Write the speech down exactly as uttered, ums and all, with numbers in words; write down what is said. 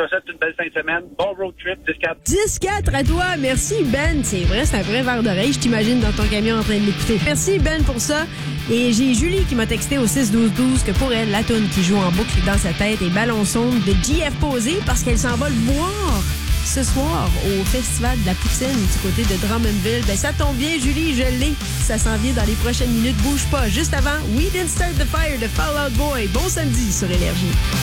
souhaite une belle fin de semaine. Bon road trip, dix quatre. dix quatre à toi. Merci, Ben. C'est vrai, c'est un vrai verre d'oreille. Je t'imagine dans ton camion en train de l'écouter. Merci, Ben, pour ça. Et j'ai Julie qui m'a texté au six douze douze que pour elle, la toune qui joue en boucle dans sa tête est Ballon sonde de J F Posé parce qu'elle s'en va le voir ce soir au Festival de la Poutine du côté de Drummondville. Ben, ça tombe bien, Julie, je l'ai. Ça s'en vient dans les prochaines minutes. Bouge pas. Juste avant, We Didn't Start the Fire de Fall Out Boy. Bon samedi sur Énergie.